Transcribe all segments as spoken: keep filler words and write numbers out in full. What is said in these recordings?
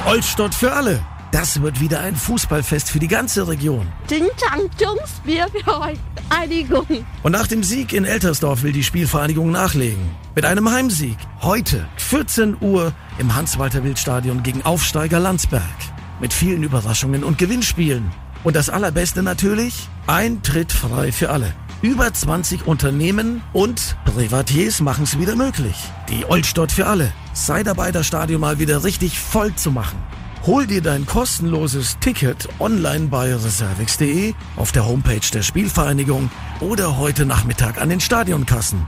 Olstadt für alle. Das wird wieder ein Fußballfest für die ganze Region. Vereinigung. Und nach dem Sieg in Eltersdorf will die Spielvereinigung nachlegen. Mit einem Heimsieg. Heute, vierzehn Uhr, im Hans-Walter-Wild-Stadion gegen Aufsteiger Landsberg. Mit vielen Überraschungen und Gewinnspielen. Und das Allerbeste natürlich, Eintritt frei für alle. Über zwanzig Unternehmen und Privatiers machen es wieder möglich. Die Olstadt für alle. Sei dabei, das Stadion mal wieder richtig voll zu machen. Hol dir dein kostenloses Ticket online bei reservix punkt de, auf der Homepage der Spielvereinigung oder heute Nachmittag an den Stadionkassen.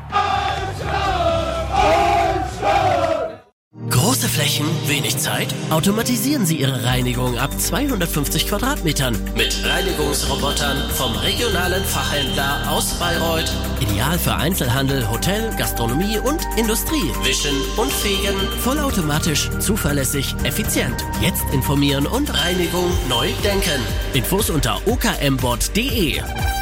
Große Flächen, wenig Zeit? Automatisieren Sie Ihre Reinigung ab zweihundertfünfzig Quadratmetern mit Reinigungsrobotern vom regionalen Fachhändler aus Bayreuth. Ideal für Einzelhandel, Hotel, Gastronomie und Industrie. Wischen und fegen, vollautomatisch, zuverlässig, effizient. Jetzt informieren und Reinigung neu denken. Infos unter o k m bot punkt de.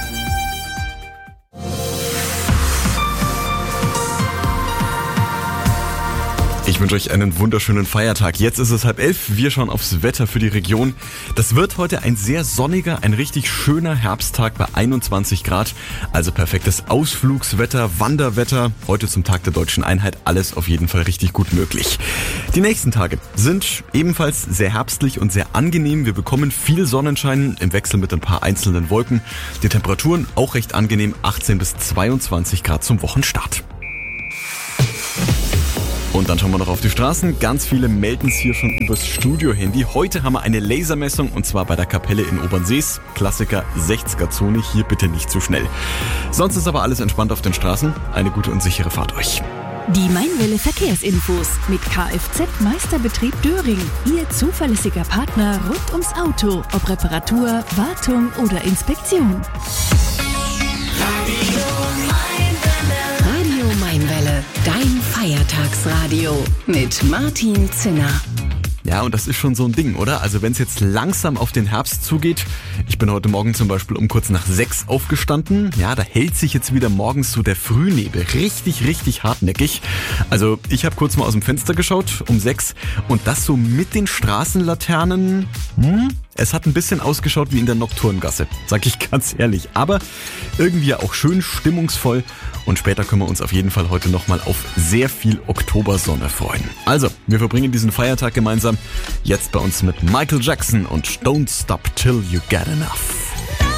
Ich wünsche euch einen wunderschönen Feiertag. Jetzt ist es halb elf. Wir schauen aufs Wetter für die Region. Das wird heute ein sehr sonniger, ein richtig schöner Herbsttag bei einundzwanzig Grad. Also perfektes Ausflugswetter, Wanderwetter. Heute zum Tag der Deutschen Einheit alles auf jeden Fall richtig gut möglich. Die nächsten Tage sind ebenfalls sehr herbstlich und sehr angenehm. Wir bekommen viel Sonnenschein im Wechsel mit ein paar einzelnen Wolken. Die Temperaturen auch recht angenehm, achtzehn bis zweiundzwanzig Grad zum Wochenstart. Und dann schauen wir noch auf die Straßen. Ganz viele melden es hier schon übers Studio-Handy. Heute haben wir eine Lasermessung und zwar bei der Kapelle in Obernsees. Klassiker sechziger-Zone, hier bitte nicht zu schnell. Sonst ist aber alles entspannt auf den Straßen. Eine gute und sichere Fahrt euch. Die Mainwelle Verkehrsinfos mit Kfz Meisterbetrieb Döring. Ihr zuverlässiger Partner rund ums Auto. Ob Reparatur, Wartung oder Inspektion. Radio Mainwelle, dein Feiertagsradio mit Martin Zinner. Ja, und das ist schon so ein Ding, oder? Also wenn es jetzt langsam auf den Herbst zugeht, ich bin heute Morgen zum Beispiel um kurz nach sechs aufgestanden, ja, da hält sich jetzt wieder morgens so der Frühnebel richtig, richtig hartnäckig. Also ich habe kurz mal aus dem Fenster geschaut um sechs und das so mit den Straßenlaternen, hm? Es hat ein bisschen ausgeschaut wie in der Nocturngasse, sag ich ganz ehrlich. Aber irgendwie auch schön stimmungsvoll. Und später können wir uns auf jeden Fall heute nochmal auf sehr viel Oktobersonne freuen. Also, wir verbringen diesen Feiertag gemeinsam. Jetzt bei uns mit Michael Jackson und Don't Stop Till You Get Enough.